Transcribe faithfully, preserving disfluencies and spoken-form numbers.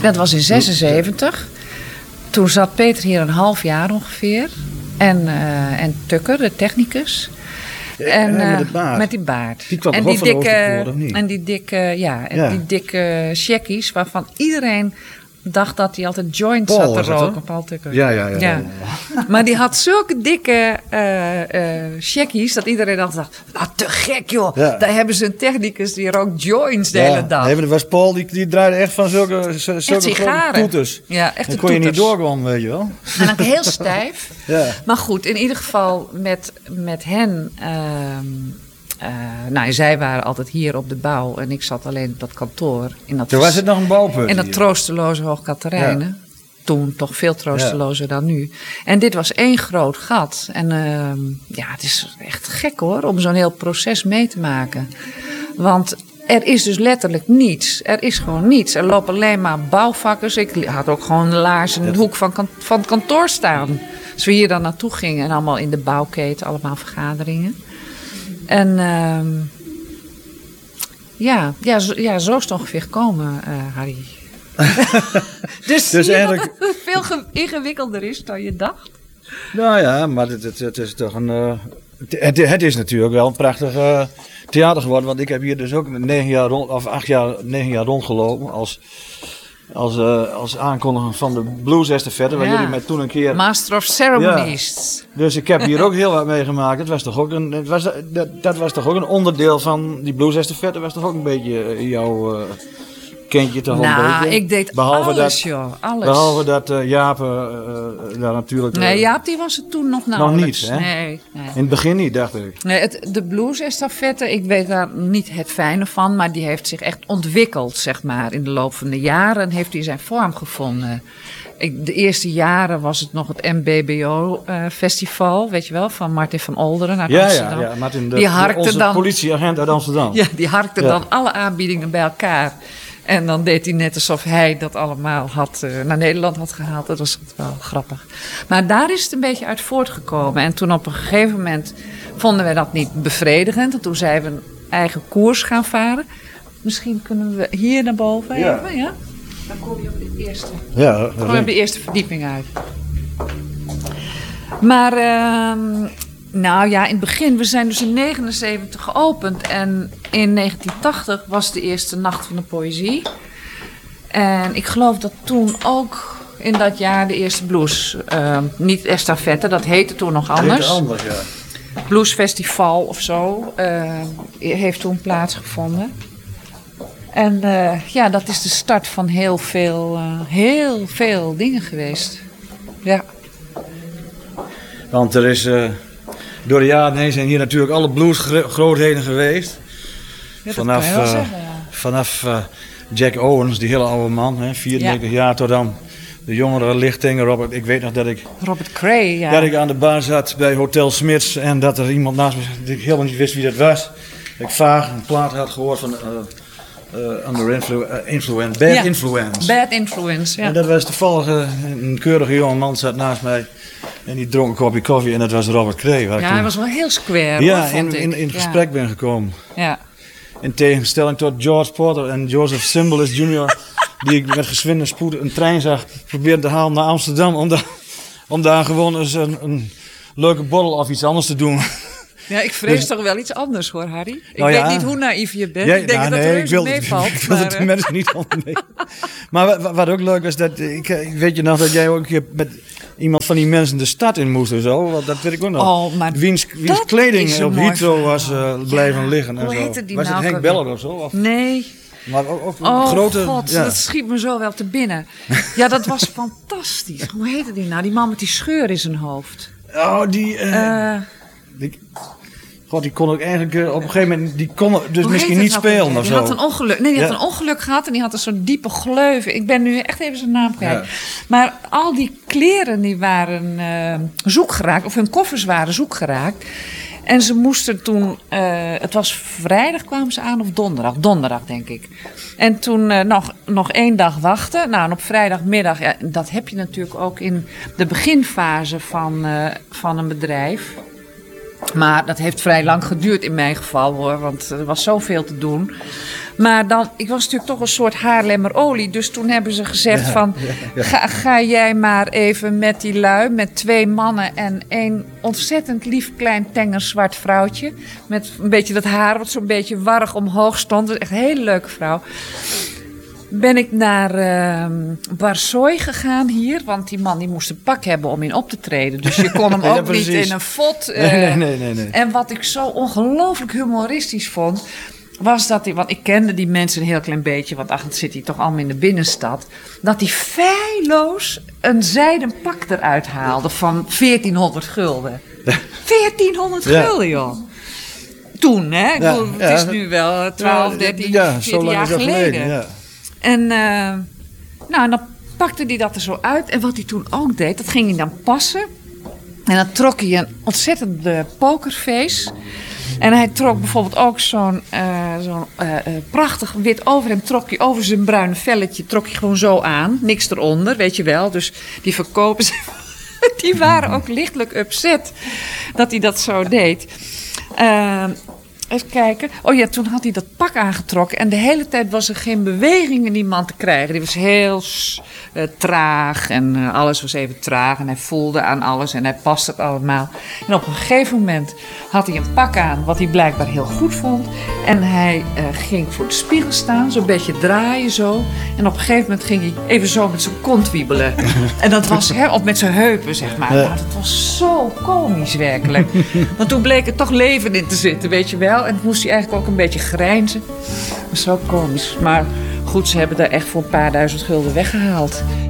Dat was in zesenzeventig. Toen zat Peter hier een half jaar ongeveer. En, uh, en Tukker, de technicus. Ja, en, en met, uh, het baard. met die baard. Die kwam en, toch die ook van de dikke, Oosterpoort, of niet? en die dikke, ja, en Ja. die dikke checkies waarvan iedereen dacht dat hij altijd joints Paul zat te was het, roken. hè? Paul Tukker. Ja, ja, ja. Ja. Maar die had zulke dikke uh, uh, checkies dat iedereen altijd dacht, nou te gek joh. Ja. Daar hebben ze een technicus die rookt joints de hele dag. Nee, maar er was Paul, die, die draaide echt van zulke, zulke grote sigaren. toeters. Ja, echt Dan de kon je niet toeters. doorkomen, weet je wel. En dan heel stijf. Ja. Maar goed, in ieder geval met, met hen. Uh, uh, nou, zij waren altijd hier op de bouw en ik zat alleen op dat kantoor. In dat, Toen was het nog een bouwpunt in dat hier. troosteloze Hoogkaterijnen. Ja. Toen toch veel troostelozer ja. dan nu. En dit was één groot gat. En uh, ja, het is echt gek hoor, om zo'n heel proces mee te maken. Want er is dus letterlijk niets. Er is gewoon niets. Er lopen alleen maar bouwvakkers. Ik had ook gewoon een laars in de hoek van, kan- van het kantoor staan. Als we hier dan naartoe gingen en allemaal in de bouwketen, allemaal vergaderingen. En uh, ja, ja, zo, ja, zo is het ongeveer gekomen, uh, Harry. dus Dus zie je eigenlijk- dat het veel ge- ingewikkelder is dan je dacht? Nou ja, maar het, het, het is toch een... Uh, het, het is natuurlijk wel een prachtig uh, theater geworden. Want ik heb hier dus ook negen jaar rond, of acht jaar, negen jaar rondgelopen als... Als, uh, als aankondiger van de Blues Estafette, waar Ja. jullie mij toen een keer... Master of Ceremonies. Dus ik heb hier ook heel wat meegemaakt. Het was toch ook een, het was, dat, dat was toch ook een onderdeel van die Blues Estafette. Dat was toch ook een beetje uh, jouw uh, kindje toch wel een Nou, beetje. ik deed behalve alles, dat, joh. Alles. Behalve dat uh, Jaap uh, uh, daar natuurlijk... Uh, Nee, Jaap die was het toen nog Nog nauwelijks. niet, hè? Nee, nee. In het begin niet, dacht ik. Nee, het, de blues-estafette, ik weet daar niet het fijne van, maar die heeft zich echt ontwikkeld, zeg maar. In de loop van de jaren heeft hij zijn vorm gevonden. Ik, de eerste jaren was het nog het M B B O-festival, uh, weet je wel, van Martin van Olderen uit Ja, Amsterdam. ja, ja, Martin, de, die de, harkte onze dan, politieagent uit Amsterdam. ja, die harkte Ja. dan alle aanbiedingen bij elkaar. En dan deed hij net alsof hij dat allemaal had, uh, naar Nederland had gehaald. Dat was wel grappig. Maar daar is het een beetje uit voortgekomen. En toen op een gegeven moment vonden wij dat niet bevredigend. En toen zijn we een eigen koers gaan varen. Misschien kunnen we hier naar boven Ja. even, ja? Dan kom je op de eerste, Ja, dat kom je op de eerste verdieping uit. Maar, uh, nou ja, in het begin, we zijn dus in negentien negenenzeventig geopend. En in negentien tachtig was de eerste Nacht van de Poëzie. En ik geloof dat toen ook in dat jaar de eerste blues, uh, niet estafette, dat heette toen nog anders. anders, ja. Bluesfestival of zo, uh, heeft toen plaatsgevonden. En uh, ja, dat is de start van heel veel, uh, heel veel dingen geweest. Ja. Want er is... Uh, door de jaren heen zijn hier natuurlijk alle bluesgrootheden geweest. Ja, dat vanaf kan je wel uh, zeggen, ja. vanaf uh, Jack Owens, die hele oude man, hè, vierennegentig Ja. jaar, tot dan de jongere lichtinger Robert. Ik weet nog dat ik, Robert Cray, ja. dat ik aan de bar zat bij Hotel Smits en dat er iemand naast me zat, dat ik helemaal niet wist wie dat was. Dat ik vaag een plaat had gehoord van uh, uh, Under influ uh, Influence, Bad Ja. Influence. Bad Influence, ja. En dat was toevallig uh, een keurige jonge man zat naast mij en die dronk een kopje koffie en dat was Robert Cray. waar ik Ja, toen- hij was wel heel square, ja, hoor, vond in, ik. in, in Ja. gesprek ben gekomen. Ja. In tegenstelling tot George Porter en Joseph Symbolis junior die ik met gezwinde spoed een trein zag proberen te halen naar Amsterdam. Om daar, om daar gewoon eens een, een leuke borrel of iets anders te doen. Ja, ik vrees Dus- toch wel iets anders hoor, Harry. Ik Nou weet ja. niet hoe naïef je bent. Ja, ik denk nou, dat nee, het ik reuze wilde, meevalt. ik wilde maar, de eh, mensen niet ondernemen. Maar wat, wat ook leuk is, dat ik, ik weet je nog dat jij ook een keer met iemand van die mensen de stad in moest en zo. Want dat weet ik ook nog. Oh, maar wiens, wiens dat is kleding een op mooi Heathrow verhaal. was uh, blijven Ja, liggen en hoe zo. heette die was nou het Henk ook alweer? Beller of zo? Of, Nee. maar ook, ook een Oh grote... god, ja. dat schiet me zo wel te binnen. Ja, dat was fantastisch. Hoe heette die nou? Die man met die scheur in zijn hoofd. Oh, die... Uh, Eh, die God, die kon ook eigenlijk uh, op een gegeven moment... Die kon dus hoe misschien heet niet het nou spelen weer? of Die zo. had een ongeluk. Nee, die had Ja. een ongeluk gehad en die had een soort diepe gleuven. Ik ben nu echt even zijn naam kwijt. Ja. Maar al die kleren die waren uh, zoek geraakt, of hun koffers waren zoek geraakt. En ze moesten toen, uh, het was vrijdag kwamen ze aan of donderdag, donderdag denk ik. En toen uh, nog, nog één dag wachten. Nou, en op vrijdagmiddag, ja, dat heb je natuurlijk ook in de beginfase van, uh, van een bedrijf. Maar dat heeft vrij lang geduurd in mijn geval hoor, want er was zoveel te doen. Maar dan, ik was natuurlijk toch een soort Haarlemmer olie. Dus toen hebben ze gezegd Ja, van... ja, ja. Ga, ga jij maar even met die lui, met twee mannen en één ontzettend lief klein tenger zwart vrouwtje. Met een beetje dat haar wat zo'n beetje warrig omhoog stond. Echt een hele leuke vrouw. Ben ik naar uh, Barsoy gegaan hier. Want die man die moest een pak hebben om in op te treden. Dus je kon hem Ja, ook niet precies. in een fot. Uh, Nee, nee, nee, nee, nee. En wat ik zo ongelooflijk humoristisch vond... was dat hij, want ik kende die mensen een heel klein beetje... want ach, het zit hier toch allemaal in de binnenstad... dat hij feilloos een zijden pak eruit haalde van veertienhonderd gulden. veertienhonderd Ja. gulden, joh. Toen, hè? Ik Ja, bedoel, het ja. is nu wel twaalf, dertien, ja, zo veertien lang jaar is dat geleden. ja. En, uh, nou, en dan pakte hij dat er zo uit. En wat hij toen ook deed, dat ging hij dan passen. En dan trok hij een ontzettende pokerface. En hij trok bijvoorbeeld ook zo'n uh, zo'n uh, uh, prachtig wit overhemd. Trok hij over zijn bruine velletje, trok hij gewoon zo aan. Niks eronder, weet je wel. Dus die verkopers, die waren ook lichtelijk upset dat hij dat zo deed. Uh, Even kijken. Oh ja, toen had hij dat pak aangetrokken. En de hele tijd was er geen beweging in die man te krijgen. Die was heel uh, traag. En uh, alles was even traag. En hij voelde aan alles. En hij paste het allemaal. En op een gegeven moment had hij een pak aan. Wat hij blijkbaar heel goed vond. En hij uh, ging voor de spiegel staan. Zo'n beetje draaien zo. En op een gegeven moment ging hij even zo met zijn kont wiebelen. En dat was, hè, of met zijn heupen, zeg maar. Ja. Nou, dat was zo komisch werkelijk. Want toen bleek er toch leven in te zitten, weet je wel. En toen moest hij eigenlijk ook een beetje grijnzen. Dat was zo komisch. Maar goed, ze hebben daar echt voor een paar duizend gulden weggehaald.